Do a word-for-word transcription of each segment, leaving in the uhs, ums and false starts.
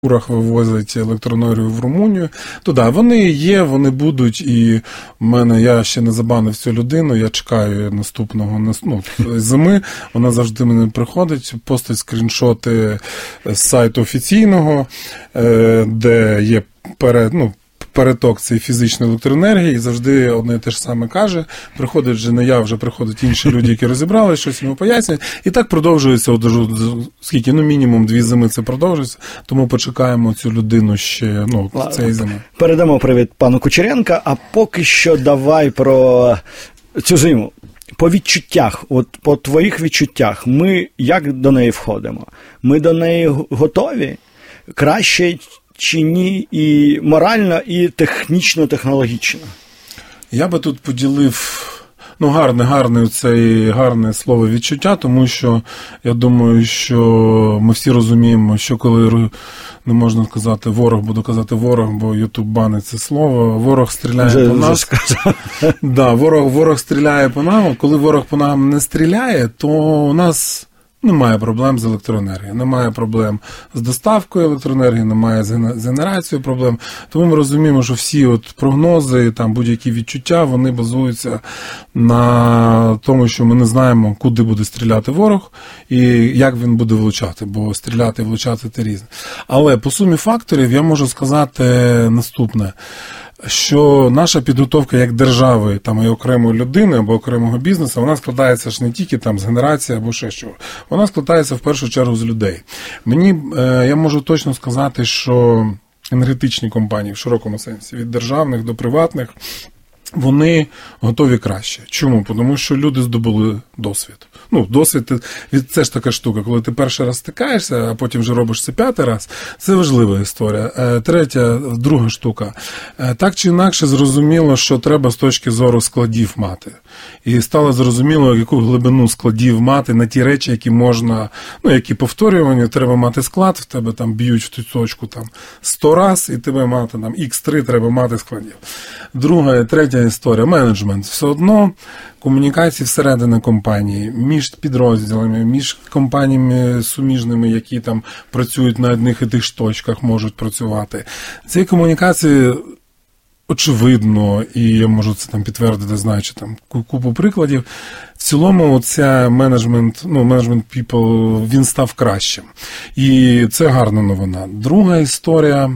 Курах вивозять електроенергію в Румунію. То да, вони є, вони будуть, і в мене, я ще не забанив цю людину, я чекаю наступного, ну, зими, вона завжди мене приходить, постить скріншоти з сайту офіційного, де є перед, ну, переток цієї фізичної електроенергії, і завжди одне і те ж саме каже. Приходить вже не я, вже приходять інші люди, які розібрали, щось йому пояснюють. І так продовжується, скільки, ну, мінімум дві зими це продовжується, тому почекаємо цю людину ще, ну, цієї зими. Передамо привіт пану Кучеренка, а поки що давай про цю зиму. По відчуттях, от по твоїх відчуттях, ми як до неї входимо? Ми до неї готові? Краще чи ні, і морально, і технічно-технологічно? Я би тут поділив, ну, гарне, гарне, це гарне слово відчуття, тому що я думаю, що ми всі розуміємо, що коли, не можна сказати ворог, буду казати ворог, бо Ютуб банить це слово, ворог стріляє вже, по нас. Да, ворог, ворог стріляє по нам, коли ворог по нам не стріляє, то у нас немає проблем з електроенергією, немає проблем з доставкою електроенергії, немає з генерацією проблем. Тому ми розуміємо, що всі от прогнози, там будь-які відчуття, вони базуються на тому, що ми не знаємо, куди буде стріляти ворог і як він буде влучати, бо стріляти і влучати – це різне. Але по сумі факторів я можу сказати наступне, що наша підготовка як держави, там, і окремої людини або окремого бізнесу, вона складається ж не тільки там з генерації або ще чого. Вона складається в першу чергу з людей. Мені, я можу точно сказати, що енергетичні компанії в широкому сенсі, від державних до приватних, вони готові краще. Чому? Тому що люди здобули досвід. Ну, досвід, це ж така штука, коли ти перший раз стикаєшся, а потім вже робиш це п'ятий раз, це важлива історія. Третя, друга штука. Так чи інакше зрозуміло, що треба з точки зору складів мати. І стало зрозуміло, яку глибину складів мати на ті речі, які можна, ну, які повторювані, треба мати склад, в тебе там б'ють в ту точку там сто раз, і тебе мати там ікс три треба мати складів. Друга, третя історія, менеджмент. Все одно комунікації всередині компанії, між підрозділами, між компаніями суміжними, які там працюють на одних і тих ж точках, можуть працювати. Ці комунікації очевидно, і я можу це там підтвердити, знаючи там купу прикладів. В цілому оця менеджмент, ну, менеджмент people, він став кращим. І це гарна новина. Друга історія,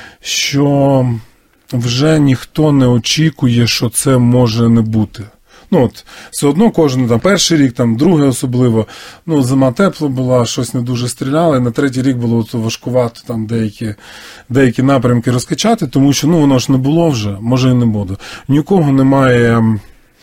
що вже ніхто не очікує, що це може не бути. Ну, от, все одно кожен, там, перший рік, там, другий особливо, ну, зима тепла була, щось не дуже стріляли, на третій рік було важкувато там деякі, деякі напрямки розкачати, тому що, ну, воно ж не було вже, може і не буде. Нікого немає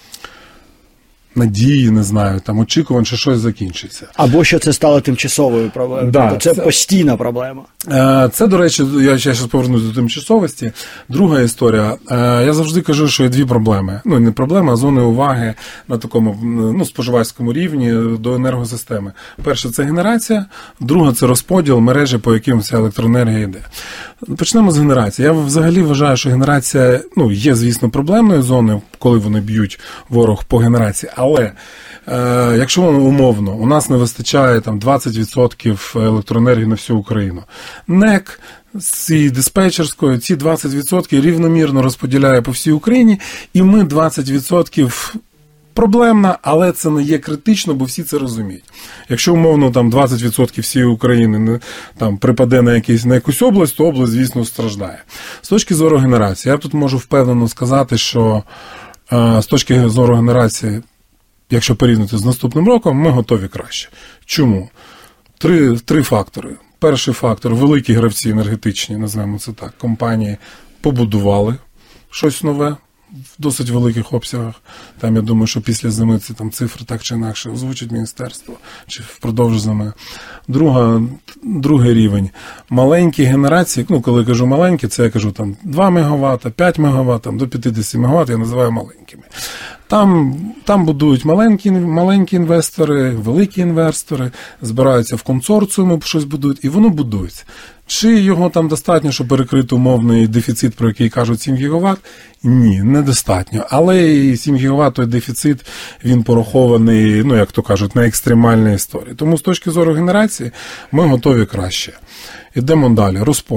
надії, не знаю, там, очікувань, що щось закінчиться. Або що це стало тимчасовою проблемою, да, тобто це, це постійна проблема. Це, до речі, я ще повернусь до тимчасовості. Друга історія. Я завжди кажу, що є дві проблеми. Ну, не проблеми, а зони уваги на такому, ну, споживацькому рівні до енергосистеми. Перше – це генерація, друга – це розподіл мережі, по яким вся електроенергія йде. Почнемо з генерації. Я взагалі вважаю, що генерація, ну, є, звісно, проблемною зоною, коли вони б'ють ворог по генерації, але е, якщо умовно, у нас не вистачає там двадцять відсотків електроенергії на всю Україну. НЕК з диспетчерською ці двадцять відсотків рівномірно розподіляє по всій Україні, і ми двадцять відсотків проблемна, але це не є критично, бо всі це розуміють. Якщо, умовно, там двадцять відсотків всієї України не, там, припаде на, якийсь, на якусь область, то область, звісно, страждає. З точки зору генерації, я тут можу впевнено сказати, що е, з точки зору генерації, якщо порівняти з наступним роком, ми готові краще. Чому? Три, три фактори. Перший фактор – великі гравці енергетичні, називаємо це так, компанії побудували щось нове в досить великих обсягах. Там, я думаю, що після зими ці там цифри так чи інакше озвучить міністерство, чи впродовж зими. Друга, другий рівень. Маленькі генерації, ну, коли я кажу маленькі, це я кажу там два мегаватта, п'ять мегаватт, там, до п'ятдесят мегаватт, я називаю маленькими. Там, там будують маленькі, маленькі інвестори, великі інвестори, збираються в консорціуми, щось будують, і воно будується. Чи його там достатньо, щоб перекрити умовний дефіцит, про який кажуть сім гігават? Ні, недостатньо. Але і сім гігават, той дефіцит, він порахований, ну, як то кажуть, на екстремальні історії. Тому з точки зору генерації ми готові краще. Ідемо далі. Розподіл.